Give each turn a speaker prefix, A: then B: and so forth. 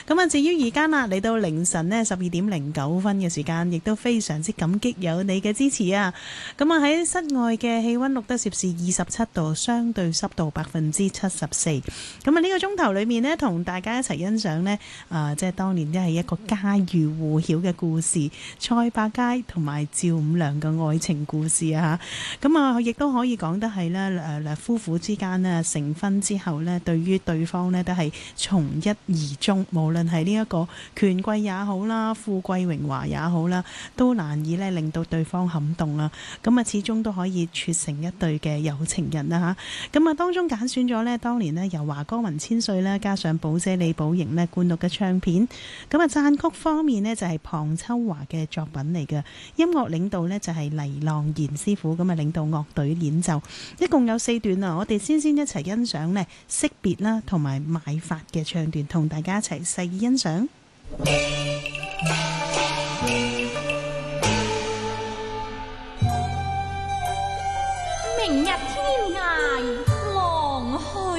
A: 咁啊，至於而家啦，嚟到凌晨呢12:09嘅時間，亦都非常之感激有你嘅支持啊！咁啊，喺室外嘅氣溫錄得攝氏27度，相對濕度74%。咁啊，呢個鐘頭裏面呢，同大家一齊欣賞呢，即係當年都係一個家喻戶曉嘅故事，蔡伯佳同埋趙五娘嘅愛情故事啊！咁啊，亦都可以講得係咧，夫婦之間呢，成婚之後呢，對於對方呢，都係從一而終，無論係呢一個權貴也好啦，富貴榮華也好啦，都難以咧令到對方感動啦。咁啊，始終都可以撮成一對嘅有情人啦嚇。咁啊，當中揀選咗呢，當年呢，由華歌文千歲咧，加上寶姐李寶瑩呢，灌錄嘅唱片。咁啊，讚曲方面呢，就係龐秋華嘅作品嚟嘅，音樂領導呢，就係黎浪賢師傅，咁啊領導樂隊演奏，一共有4段啊。我哋先一齊欣賞呢惜別啦，同埋買法嘅唱段，同大家一齊細意欣賞。
B: 明日天涯浪去